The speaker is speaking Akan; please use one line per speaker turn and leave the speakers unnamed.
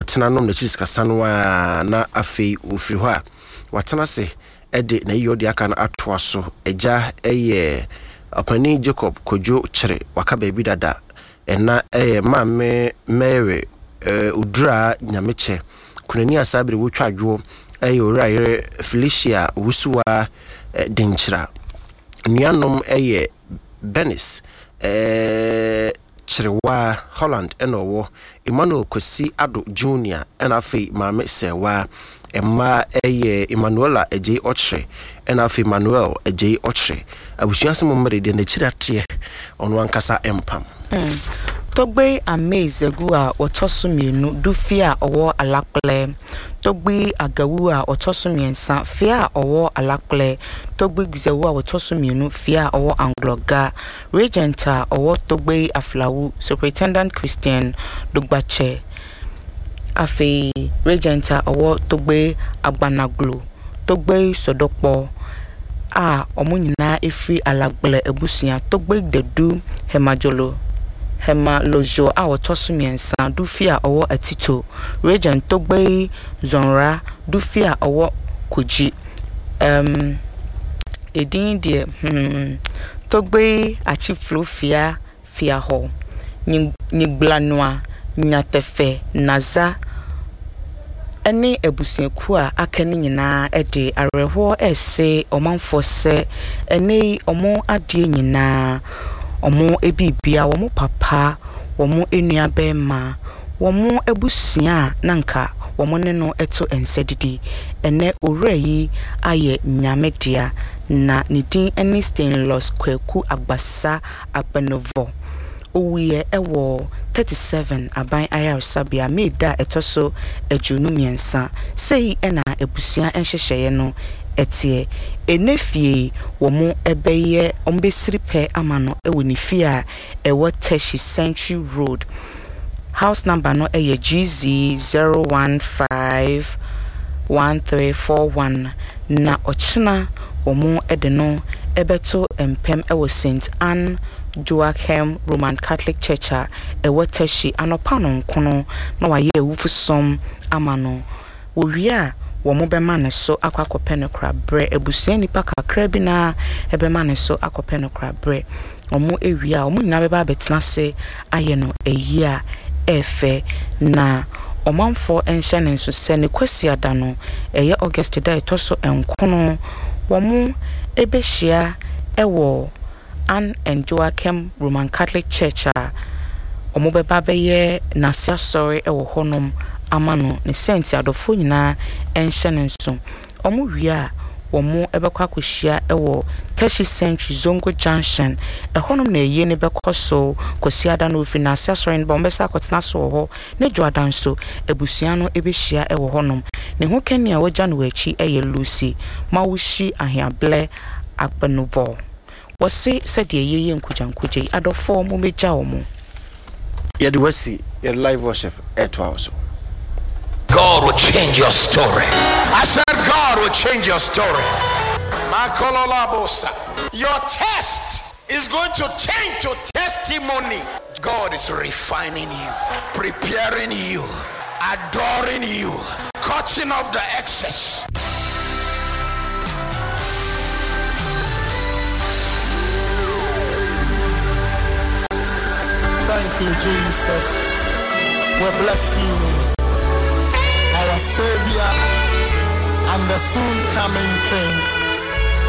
tena nom na chisika sanwa na afei ofiri ho a watena se ede na yodi aka na atoa so eja eye opani Jacob Kojo Chere waka baby dada ena maame Mary udra nyameche kunani asabire wotwa adwo ora Felicia Wusuwa Dinchira Nianom Benis Cherewa Holland enowo Emmanuel Kwesi Ado Junior enafi Mame Sewa Emma Emmanuela Eje Ochre enafi Manuel Eje Ochre abusuase momre de na chiratie ono ankasa empam
Togbe amaze gu a otosumienu dufia owo alakle Togbe agawu a otosumiensa fia owo alakle Togbe gzewu a otosumienu fia owo angloga regenta owo Togbe aflawu Superintendent Christian Dugbache afi regenta owo Togbe agbanaglu Togbe sodokpo a omunyina efi alagle ebusia Togbe dedu hemajolo Hema lojo a otosumiensa dufia owo atito regent Togbe zonra dufia owo koji edin die Togbe achiflo fia ho nyigblanoa nyatefe naza ene ebusienku a akani nyina ede areho ese omanfo se ene omo ade nyina omo ebibia womo papa womo enua bema womo ebusia nanka womo ne no eto ensedidi ene oreyi aye nyamedia na nidin ene stainless kwaku agbasa apenovo owie ewo 37 aban ayar sabia meda etoso ejunu miensa sei ena ebusia enhyehyeye no etie enefie womo ebeye ombesiripe amano ewonifia ewo Teshi Century Road house number no eye GZ 0151341 na ochina womo edeno ebeto empem ewo St Anne Joachim Roman Catholic Church ewo Teshi anopano nkono na waye ewufusom amano wowia womo bema ne so akwakope kra bre ebusia nipa kakra bi na ebema ne so akope kra bre omo ewia omo nyina beba betena se aye no eyia efe na omanfo enhye ne so se ne kwasi ada no eye August da etoso enkono womo ebehia ewo Anne and Joachim Roman Catholic Church omo beba beye nasia sorry ewo honom amano ne senti adofo nyina enhye ne nso omo wia womo ebekwa kohia ewo Teshi Century Zongo Junction ehonom na eye ne bekoso kosiada no ofi na asasore ne bombesa akotena so ho ne dwoadan so ebusia no ebehia ewo honom ne ho kenia wagya no wachi eye Lucy mawushi ahiable akpenovo wose said ye nkujankuje adofo mo meja omo
ye de wasi ye live worship eto also
God will change your story. I said God will change your story. Your test is going to change to testimony. God is refining you, preparing you, adoring you, cutting off the excess.
Thank you, Jesus. We bless you, our Savior and the soon coming King.